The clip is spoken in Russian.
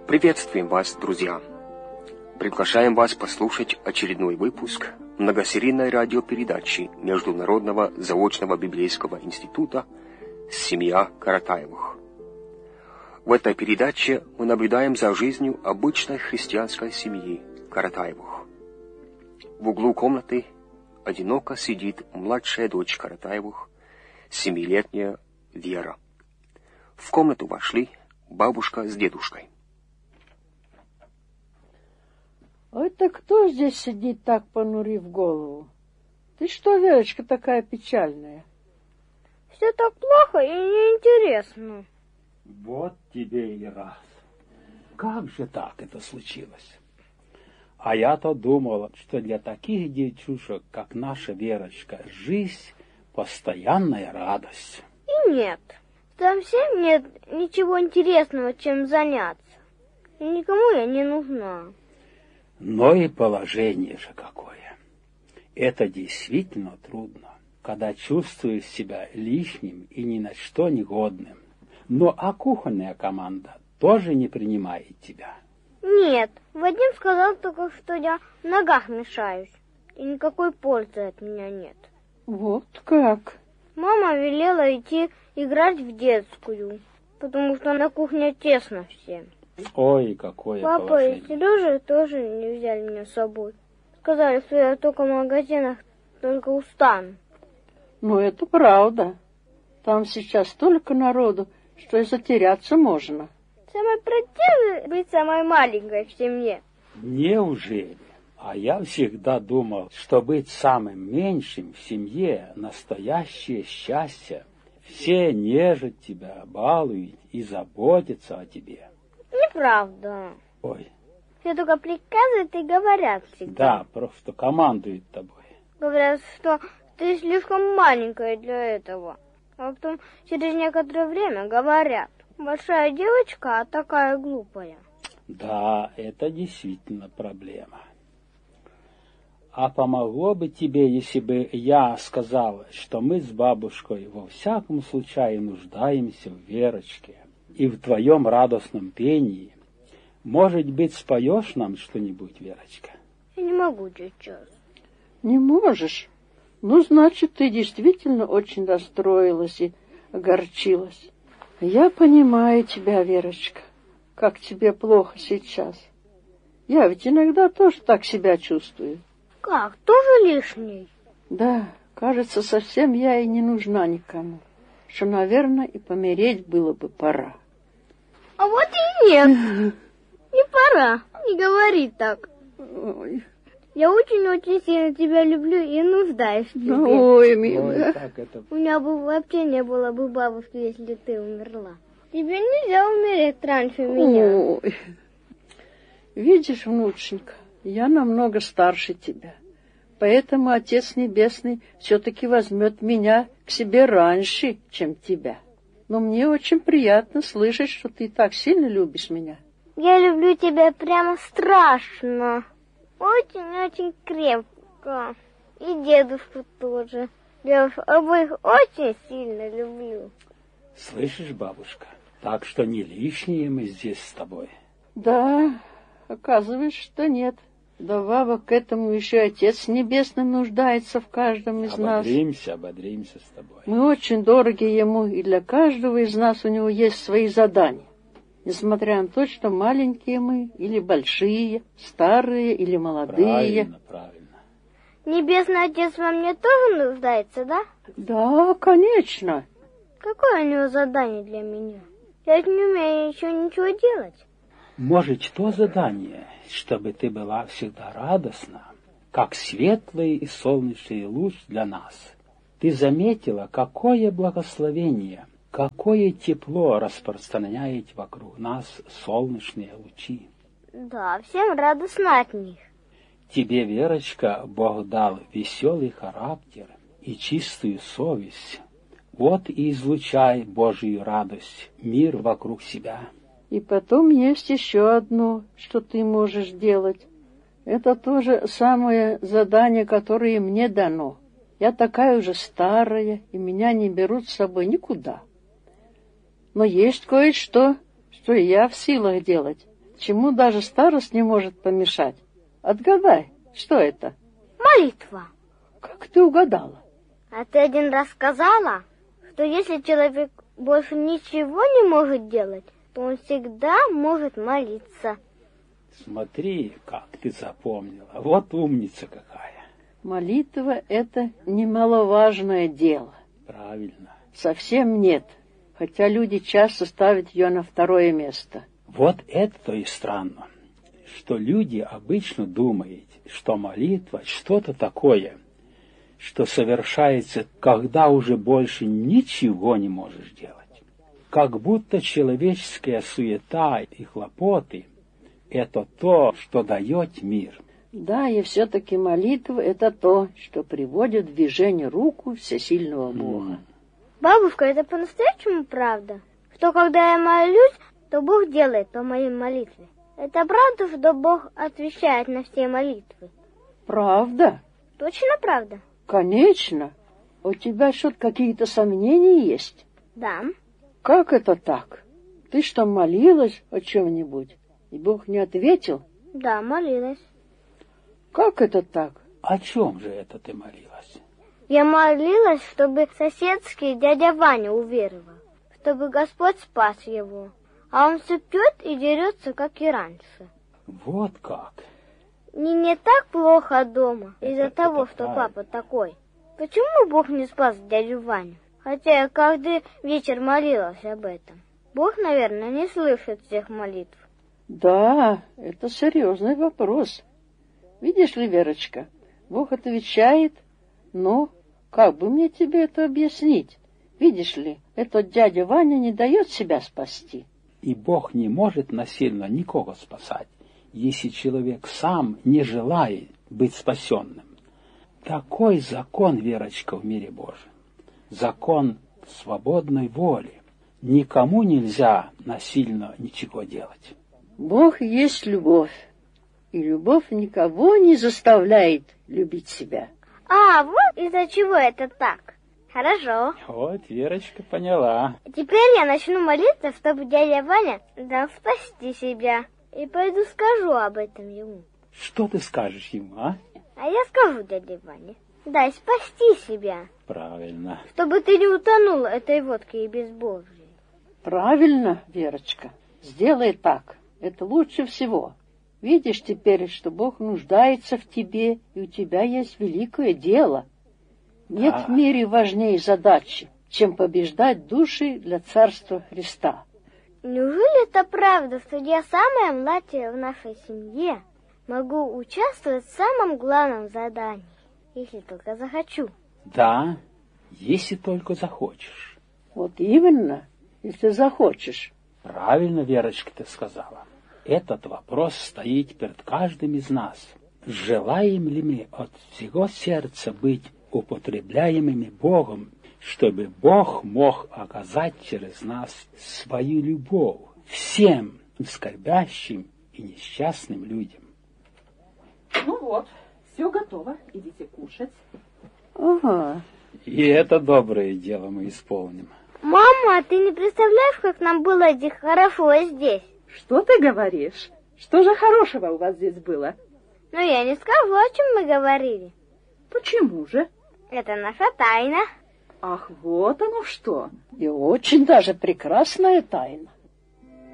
Приветствуем вас, друзья! Приглашаем вас послушать очередной выпуск многосерийной радиопередачи Международного заочного библейского института «Семья Каратаевых». В этой передаче мы наблюдаем за жизнью обычной христианской семьи Каратаевых. В углу комнаты одиноко сидит младшая дочь Каратаевых, 7-летняя Вера. В комнату вошли бабушка с дедушкой. Это кто здесь сидит так, понурив голову? Ты что, Верочка, такая печальная? Все так плохо и неинтересно. Вот тебе и раз. Как же так это случилось? А я-то думала, что для таких девчушек, как наша Верочка, жизнь — постоянная радость. И нет, совсем нет ничего интересного, чем заняться. И никому я не нужна. Но и положение же какое. Это действительно трудно, когда чувствуешь себя лишним и ни на что негодным. Но а кухонная команда тоже не принимает тебя? Нет, Вадим сказал только, что я в ногах мешаюсь, и никакой пользы от меня нет. Вот как? Мама велела идти играть в детскую, потому что на кухне тесно всем. Ой, какое Папа положение. и Сережа тоже не взяли меня с собой. Сказали, что я только в магазинах только устану. Ну, это правда. Там сейчас столько народу, что и затеряться можно. Самое противное быть самой маленькой в семье. Неужели? А я всегда думал, что быть самым меньшим в семье — настоящее счастье. Все нежат тебя, балуют и заботятся о тебе. Неправда. Ой. Все только приказывают и говорят всегда. Да, просто командуют тобой. Говорят, что ты слишком маленькая для этого. А потом через некоторое время говорят: большая девочка, а такая глупая. Да, это действительно проблема. А помогло бы тебе, если бы я сказала, что мы с бабушкой во всяком случае нуждаемся в Верочке и в твоем радостном пении? Может быть, споешь нам что-нибудь, Верочка? Я не могу сейчас. Не можешь? Ну, значит, ты действительно очень расстроилась и огорчилась. Я понимаю тебя, Верочка, как тебе плохо сейчас. Я ведь иногда тоже так себя чувствую. Как? Тоже лишний? Да, кажется, совсем я и не нужна никому. Что, наверное, и помереть было бы пора. А вот и нет. Не пора. Не говори так. Ой. Я очень-очень сильно тебя люблю и нуждаюсь в тебе. Ой, милая. Ой, как это... У меня бы вообще не было бы бабушки, если ты умерла. Тебе нельзя умереть раньше меня. Ой. Видишь, внученька, я намного старше тебя. Поэтому Отец Небесный все-таки возьмет меня к себе раньше, чем тебя. Но мне очень приятно слышать, что ты так сильно любишь меня. Я люблю тебя прямо страшно. Очень-очень крепко. И дедушку тоже. Я обоих очень сильно люблю. Слышишь, бабушка, так что не лишние мы здесь с тобой. Да, оказывается, что нет. Вдобавок к этому еще Отец Небесный нуждается в каждом из нас. Ободримся с тобой. Мы очень дороги Ему, и для каждого из нас у Него есть свои задания. Несмотря на то, что маленькие мы, или большие, старые или молодые. Правильно. Небесный Отец во мне тоже нуждается, да? Да, конечно. Какое у него задание для меня? Я ведь не умею еще ничего делать. Может, то задание, чтобы ты была всегда радостна, как светлый и солнечный луч для нас. Ты заметила, какое благословение, какое тепло распространяет вокруг нас солнечные лучи. Да, всем радостно от них. Тебе, Верочка, Бог дал веселый характер и чистую совесть. Вот и излучай Божию радость, мир вокруг себя. И потом есть еще одно, что ты можешь делать. Это то же самое задание, которое мне дано. Я такая уже старая, и меня не берут с собой никуда. Но есть кое-что, что я в силах делать. чему даже старость не может помешать. Отгадай, что это? Молитва. Как ты угадала? А ты один раз сказала, что если человек больше ничего не может делать, то он всегда может молиться. Смотри, как ты запомнила. Вот умница какая. Молитва — это немаловажное дело. Правильно. Совсем нет, хотя люди часто ставят ее на второе место. Вот это и странно, что люди обычно думают, что молитва что-то такое, что совершается, когда уже больше ничего не можешь делать. Как будто человеческая суета и хлопоты — это то, что дает мир. Да, и все-таки молитва — это то, что приводит в движение руку всесильного Бога. Бабушка, это по-настоящему правда? Что когда я молюсь, то Бог делает по моей молитве? Это правда, что Бог отвечает на все молитвы? Правда? Точно правда? Конечно. У тебя что-то какие-то сомнения есть? Да. Как это так? Ты что, молилась о чем-нибудь, и Бог не ответил? Да, молилась. Как это так? О чем же это ты молилась? Я молилась, чтобы соседский дядя Ваня уверовал, чтобы Господь спас его. А он все пьет и дерется, как и раньше. Вот как. Не так плохо дома из-за того, это что правильно. папа такой. Почему Бог не спас дядю Ваню? Хотя я каждый вечер молилась об этом. Бог, наверное, не слышит всех молитв. Да, это серьезный вопрос. Видишь ли, Верочка, Бог отвечает, но как бы мне тебе это объяснить? Видишь ли, этот дядя Ваня не дает себя спасти. И Бог не может насильно никого спасать, если человек сам не желает быть спасенным. Такой закон, Верочка, в мире Божьем. Закон свободной воли. Никому нельзя насильно ничего делать. Бог есть любовь, и любовь никого не заставляет любить себя. А, вот из-за чего это так. Хорошо. Вот Верочка поняла. Теперь я начну молиться, чтобы дядя Ваня дал спасти себя. И пойду скажу об этом ему. Что ты скажешь ему, а? А я скажу дяде Ване: дай спасти себя, Правильно. чтобы ты не утонул этой водки и безбожьей. Правильно, Верочка, сделай так, это лучше всего. Видишь теперь, что Бог нуждается в тебе, и у тебя есть великое дело. Нет в мире важнее задачи, чем побеждать души для Царства Христа. Неужели это правда, что я самая младшая в нашей семье? Могу участвовать в самом главном задании, если только захочу. Да, если только захочешь. Вот именно, если захочешь. Правильно, Верочка, ты сказала. Этот вопрос стоит перед каждым из нас. Желаем ли мы от всего сердца быть употребляемыми Богом, чтобы Бог мог оказать через нас свою любовь всем скорбящим и несчастным людям? Ну вот, все готово, идите кушать. Ага. И это доброе дело мы исполним. Мама, ты не представляешь, как нам было хорошо здесь? Что ты говоришь? Что же хорошего у вас здесь было? Но я не скажу, о чем мы говорили. Почему же? Это наша тайна. Ах, вот оно что. И очень даже прекрасная тайна.